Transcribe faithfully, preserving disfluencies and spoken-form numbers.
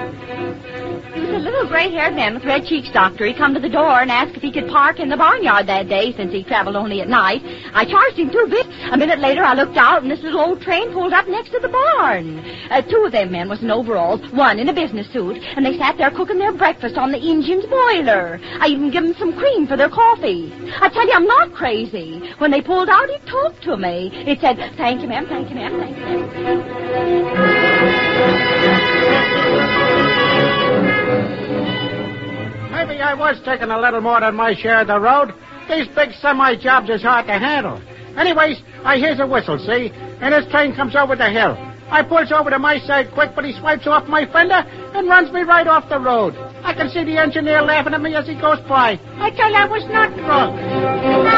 He was a little gray-haired man with red cheeks, Doctor. He come to the door and asked if he could park in the barnyard that day since he traveled only at night. I charged him two bits. A minute later, I looked out, and this little old train pulled up next to the barn. Uh, two of them men was in overalls, one in a business suit, and they sat there cooking their breakfast on the engine's boiler. I even give them some cream for their coffee. I tell you, I'm not crazy. When they pulled out, he talked to me. It said, thank you, ma'am, thank you, ma'am, thank you, ma'am. Maybe I was taking a little more than my share of the road. These big semi-jobs is hard to handle. Anyways, I hears a whistle, see? And this train comes over the hill. I pulls over to my side quick, but he swipes off my fender and runs me right off the road. I can see the engineer laughing at me as he goes by. I tell you, I was not drunk.